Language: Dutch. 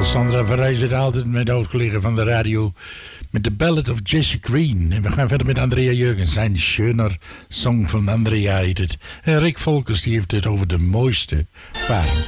Sandra Verrij zit altijd met oud-collega van de radio met The Ballad of Jesse Green. En we gaan verder met Andrea Jurgens. Zijn Schöner Song van Andrea heet het. En Rick Volkers die heeft het over de mooiste paren.